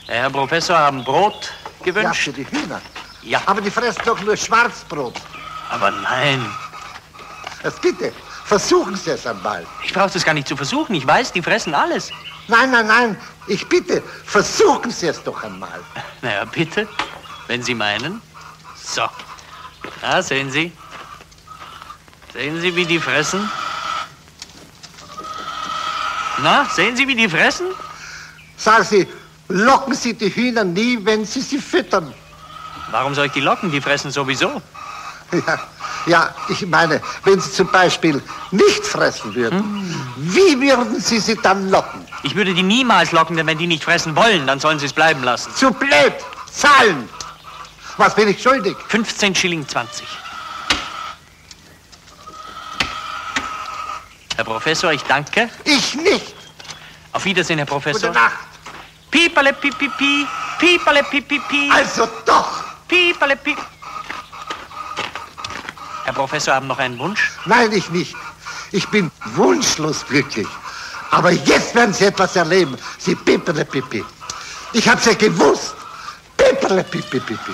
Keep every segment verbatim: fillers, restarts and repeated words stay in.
Herr Professor, haben Brot gewünscht? Ja, für die Hühner. Ja. Aber die fressen doch nur Schwarzbrot. Aber nein. Das bitte, versuchen Sie es einmal. Ich brauche das gar nicht zu versuchen. Ich weiß, die fressen alles. Nein, nein, nein. Ich bitte, versuchen Sie es doch einmal. Na ja, bitte, wenn Sie meinen. So. Ja, sehen Sie. Sehen Sie, wie die fressen? Na, sehen Sie, wie die fressen? Sagen Sie, locken Sie die Hühner nie, wenn Sie sie füttern? Warum soll ich die locken? Die fressen sowieso. Ja, ja, ich meine, wenn Sie zum Beispiel nicht fressen würden, hm. wie würden Sie sie dann locken? Ich würde die niemals locken, denn wenn die nicht fressen wollen, dann sollen sie es bleiben lassen. Zu blöd! Zahlen! Was bin ich schuldig? fünfzehn Schilling zwanzig. Herr Professor, ich danke. Ich nicht! Auf Wiedersehen, Herr Professor. Gute Nacht! Piepale, pipipi, piepale, pipipi. Also doch! Piepale, pip. Herr Professor, haben noch einen Wunsch? Nein, ich nicht. Ich bin wunschlos glücklich. Aber jetzt werden Sie etwas erleben. Sie piepele, pipi. Ich hab's ja gewusst. Piepele, pipi, pipi.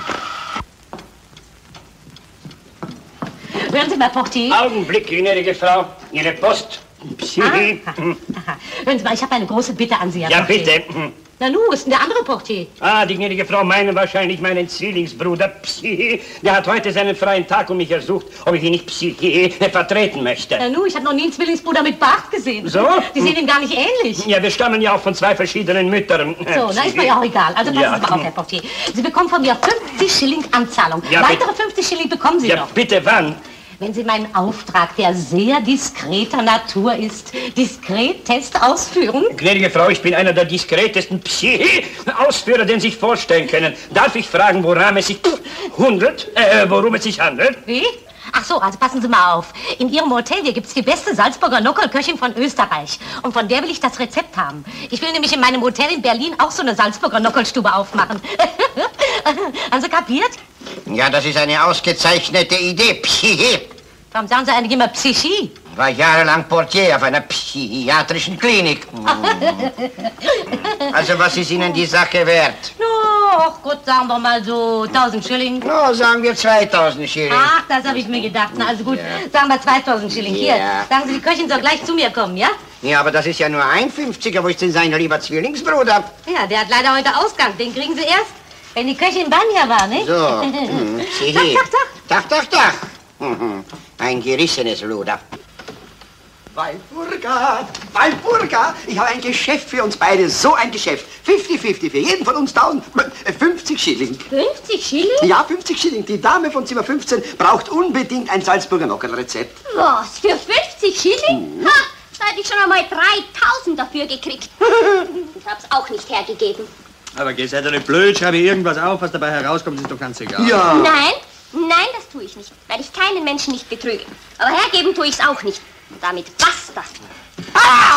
Hören Sie mal, Portier. Augenblick, gnädige Frau. Ihre Post. Ah, aha. Hören Sie mal, ich habe eine große Bitte an Sie, Herr Ja, Portier. bitte. Na nu, ist denn der andere Portier? Ah, die gnädige Frau meinen wahrscheinlich meinen Zwillingsbruder Psi. Der hat heute seinen freien Tag und mich ersucht, ob ich ihn nicht Psi vertreten möchte. Na nu, ich habe noch nie einen Zwillingsbruder mit Bart gesehen. So? Die sehen ihm gar nicht ähnlich. Ja, wir stammen ja auch von zwei verschiedenen Müttern. So, na ist mir ja auch egal. Also passen Ja. Sie mal auf, Herr Portier. Sie bekommen von mir fünfzig Schilling Anzahlung. Ja, Weitere bitte. fünfzig Schilling bekommen Sie Ja, noch. bitte, wann? Wenn Sie meinen Auftrag, der sehr diskreter Natur ist, diskretest ausführen? Gnädige Frau, ich bin einer der diskretesten Psi-Ausführer, den Sie sich vorstellen können. Darf ich fragen, worum es sich handelt? Äh, worum es sich handelt? Wie? Ach so, also passen Sie mal auf. In Ihrem Hotel hier gibt's die beste Salzburger Nockerlköchin von Österreich. Und von der will ich das Rezept haben. Ich will nämlich in meinem Hotel in Berlin auch so eine Salzburger Nockerlstube aufmachen. Haben Sie kapiert? Ja, das ist eine ausgezeichnete Idee, Psi. Warum sagen Sie eigentlich immer Psychie? Ich war jahrelang Portier auf einer psychiatrischen Klinik. Also, was ist Ihnen die Sache wert? No, gut, sagen wir mal so tausend Schilling. No, sagen wir zweitausend Schilling. Ach, das habe ich mir gedacht. Na, also gut, Ja. sagen wir zweitausend Schilling. Hier, Ja. sagen Sie, die Köchin soll gleich zu mir kommen, ja? Ja, aber das ist ja nur ein Fünfziger. Wo ist denn sein lieber Zwillingsbruder? Ja, der hat leider heute Ausgang. Den kriegen Sie erst, wenn die Köchin bei mir war, nicht? So. Hm, Psi. Tach, tach, Tach, tach, tach. Mhm. Ein gerissenes Luder. Walpurga, Walpurga, ich habe ein Geschäft für uns beide, so ein Geschäft. fünfzig fünfzig, für jeden von uns tausend, äh, fünfzig Schilling. fünfzig Schilling? Ja, fünfzig Schilling. Die Dame von Zimmer fünfzehn braucht unbedingt ein Salzburger Nockerl-Rezept. Was, für fünfzig Schilling? Ha, da hätte ich schon einmal dreitausend dafür gekriegt. Ich hab's auch nicht hergegeben. Aber geh, seid ihr nicht blöd, schreibe irgendwas auf, was dabei herauskommt, ist doch ganz egal. Ja. Nein, nein, das tue ich nicht, weil ich keinen Menschen nicht betrüge. Aber hergeben tue ich's auch nicht. Und damit basta. Ah!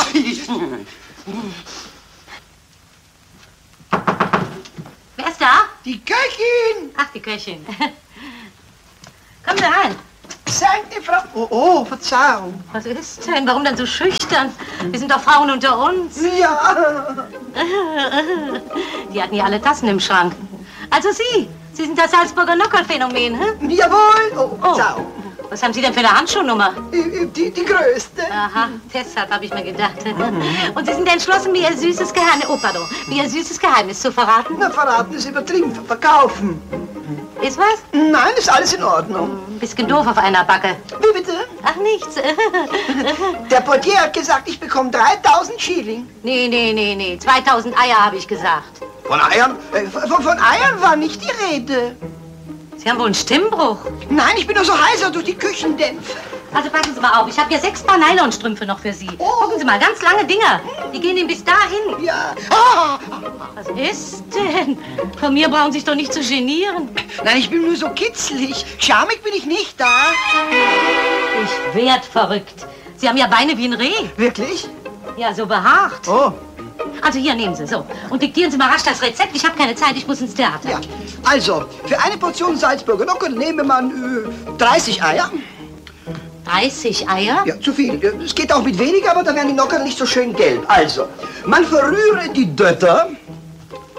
Wer ist da? Die Köchin! Ach, die Köchin. Kommen Sie rein. Danke, Frau... Oh, oh, Verzeihung. Was ist denn? Warum denn so schüchtern? Wir sind doch Frauen unter uns. Ja. Die hatten ja alle Tassen im Schrank. Also Sie, Sie sind das Salzburger Nockerl-Phänomen, hä? Jawohl. Oh, Oh, Verzeihung. was haben Sie denn für eine Handschuhnummer? Die, die, die größte. Aha, deshalb habe ich mir gedacht. Und Sie sind entschlossen, mir Ihr süßes Geheimnis, oh pardon, mir Ihr süßes Geheimnis zu verraten? Na, verraten ist übertrieben. Verkaufen. Ist was? Nein, ist alles in Ordnung. Ein bisschen doof auf einer Backe. Wie bitte? Ach, nichts. Der Portier hat gesagt, ich bekomme dreitausend Schilling. Nee, nee, nee, nee, zweitausend Eier habe ich gesagt. Von Eiern? Äh, von, von Eiern war nicht die Rede. Sie haben wohl einen Stimmbruch. Nein, ich bin nur so heiser durch die Küchendämpfe. Also passen Sie mal auf, ich habe hier sechs Paar Nylonstrümpfe noch für Sie. Gucken Sie mal, ganz lange Dinger. Die gehen Ihnen bis dahin. Ja. Ah! Was ist denn? Von mir brauchen Sie sich doch nicht zu genieren. Nein, ich bin nur so kitzlig. Schamig bin ich nicht da. Ich werd verrückt. Sie haben ja Beine wie ein Reh. Wirklich? Ja, so behaart. Oh. Also hier, nehmen Sie, so. Und diktieren Sie mal rasch das Rezept. Ich habe keine Zeit, ich muss ins Theater. Ja. Also, für eine Portion Salzburger Nockerl nehme man äh, dreißig Eier. dreißig Eier? Ja, zu viel. Es geht auch mit weniger, aber dann werden die Nockerl nicht so schön gelb. Also, man verrühre die Dötter.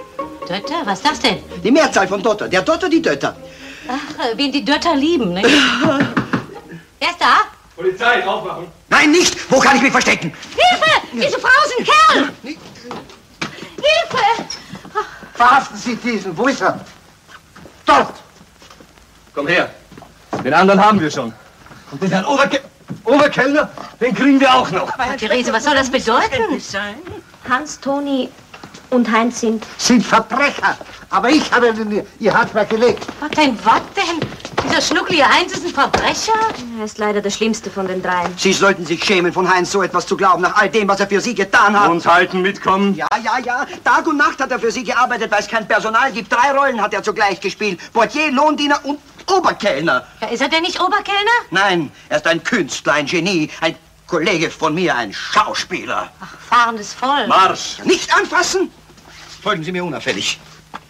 Dötter? Was ist das denn? Die Mehrzahl von Dotter. Der Dotter, die Dötter. Ach, äh, wen die Dötter lieben, ne? Wer ist da? Polizei, aufmachen. Nein, nicht! Wo kann ich mich verstecken? Hilfe! Diese Frau ist ein Kerl! Hilfe! Verhaften Sie diesen. Wo ist er? Dort. Komm her. Den anderen haben wir schon. Und den Herrn Oberke Oberkellner, den kriegen wir auch noch. Therese, was soll das bedeuten? Hans, Toni und Heinz sind... Sind Verbrecher. Aber ich habe Ihnen Ihr Handwerk gelegt. Was denn, was denn? Dieser schnucklige Heinz ist ein Verbrecher? Er ist leider der Schlimmste von den dreien. Sie sollten sich schämen, von Heinz so etwas zu glauben, nach all dem, was er für Sie getan hat. Uns halten, mitkommen. Ja, ja, ja. Tag und Nacht hat er für Sie gearbeitet, weil es kein Personal gibt. Drei Rollen hat er zugleich gespielt. Portier, Lohndiener und Oberkellner. Ja, ist er denn nicht Oberkellner? Nein, er ist ein Künstler, ein Genie, ein Kollege von mir, ein Schauspieler. Ach, fahrendes Volk. Marsch. Nicht anfassen! Folgen Sie mir unauffällig.